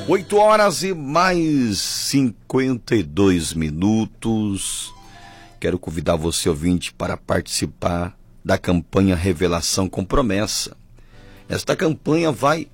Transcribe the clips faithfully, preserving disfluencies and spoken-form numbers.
Oito horas e mais cinquenta e dois minutos. Quero convidar você, ouvinte, para participar da campanha Revelação com Promessa. Esta campanha vai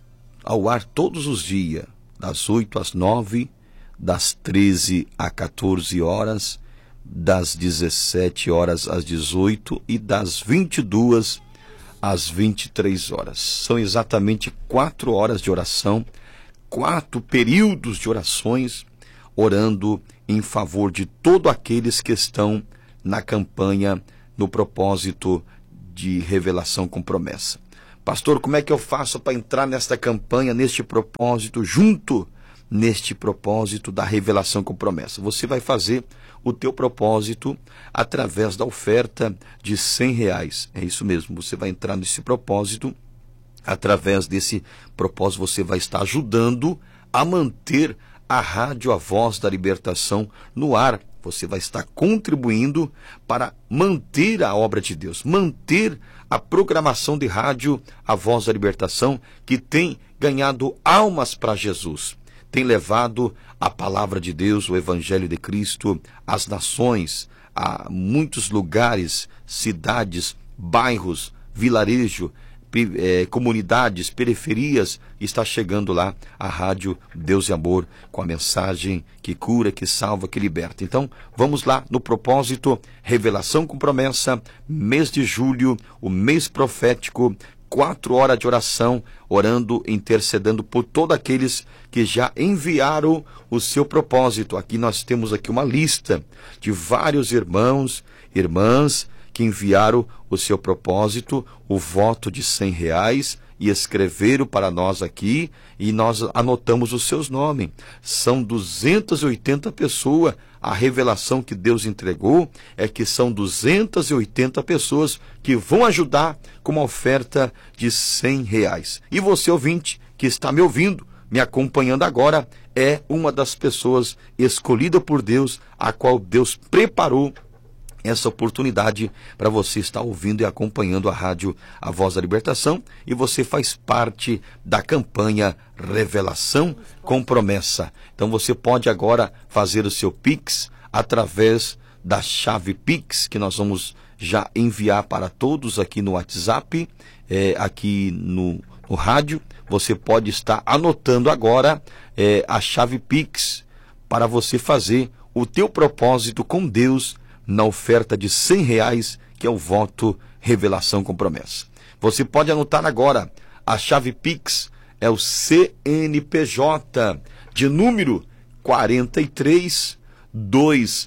ao ar todos os dias, das oito às nove, das treze às quatorze horas, das dezessete horas às dezoito e das vinte e duas às vinte e três horas. São exatamente quatro horas de oração, quatro períodos de orações, orando em favor de todos aqueles que estão na campanha, no propósito de Revelação com Promessa. Pastor, como é que eu faço para entrar nesta campanha, neste propósito, junto neste propósito da Revelação com Promessa? Você vai fazer o teu propósito através da oferta de cem reais. É isso mesmo, você vai entrar nesse propósito. Através desse propósito, você vai estar ajudando a manter a rádio A Voz da Libertação no ar. Você vai estar contribuindo para manter a obra de Deus, manter a programação de rádio A Voz da Libertação, que tem ganhado almas para Jesus, tem levado a palavra de Deus, o Evangelho de Cristo, às nações, a muitos lugares, cidades, bairros, vilarejo, É, comunidades, periferias. Está chegando lá a rádio Deus e Amor, com a mensagem que cura, que salva, que liberta. Então, vamos lá no propósito Revelação com Promessa, mês de julho, o mês profético, quatro horas de oração, orando, intercedendo por todos aqueles que já enviaram o seu propósito. Aqui nós temos aqui uma lista de vários irmãos, irmãs, que enviaram o seu propósito, o voto de cem reais, e escreveram para nós aqui, e nós anotamos os seus nomes. São duzentas e oitenta pessoas. A revelação que Deus entregou é que são duzentas e oitenta pessoas que vão ajudar com uma oferta de cem reais. E você, ouvinte, que está me ouvindo, me acompanhando agora, é uma das pessoas escolhidas por Deus, a qual Deus preparou essa oportunidade para você estar ouvindo e acompanhando a rádio A Voz da Libertação, e você faz parte da campanha Revelação com Promessa. Então você pode agora fazer o seu Pix através da chave Pix, que nós vamos já enviar para todos aqui no WhatsApp, é, aqui no, no rádio. Você pode estar anotando agora é, a chave Pix para você fazer o teu propósito com Deus na oferta de cem reais, que é o voto Revelação com Promessa. Você pode anotar agora, a chave Pix é o C N P J de número quarenta e três, duzentos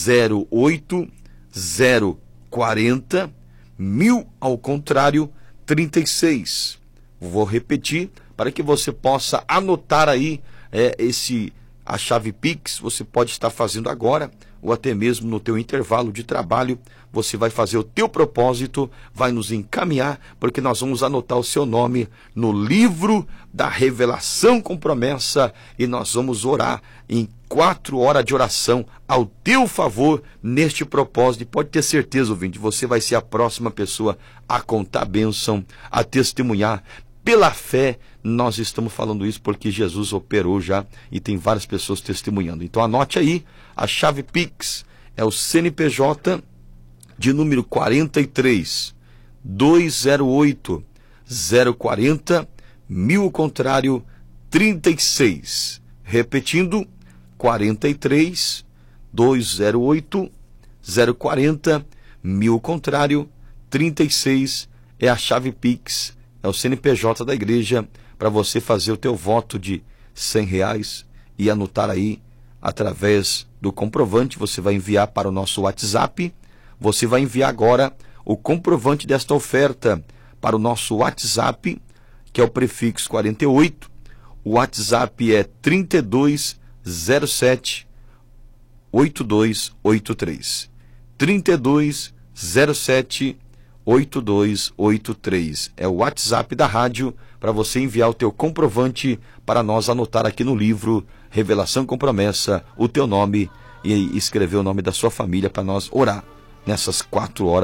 e oito, zero quarenta, mil ao contrário, trinta e seis. Vou repetir para que você possa anotar aí é, esse a chave Pix. Você pode estar fazendo agora, ou até mesmo no teu intervalo de trabalho. Você vai fazer o teu propósito, vai nos encaminhar, porque nós vamos anotar o seu nome no livro da Revelação com Promessa, e nós vamos orar em quatro horas de oração ao teu favor neste propósito. E pode ter certeza, ouvinte, você vai ser a próxima pessoa a contar a bênção, a testemunhar. Pela fé, nós estamos falando isso porque Jesus operou já e tem várias pessoas testemunhando. Então anote aí, a chave Pix é o C N P J de número quarenta e três, duzentos e oito, zero quarenta, mil ao contrário, trinta e seis. Repetindo, quarenta e três, duzentos e oito, zero quarenta, mil ao contrário, trinta e seis é a chave Pix. É o C N P J da igreja, para você fazer o teu voto de cem reais e anotar aí, através do comprovante. Você vai enviar para o nosso WhatsApp. Você vai enviar agora o comprovante desta oferta para o nosso WhatsApp, que é o prefixo quarenta e oito. O WhatsApp é trinta e dois, zero sete, oito dois oito três. trinta e dois, zero sete, oito dois oito três. É o WhatsApp da rádio para você enviar o teu comprovante para nós anotar aqui no livro Revelação com Promessa o teu nome e escrever o nome da sua família para nós orar nessas quatro horas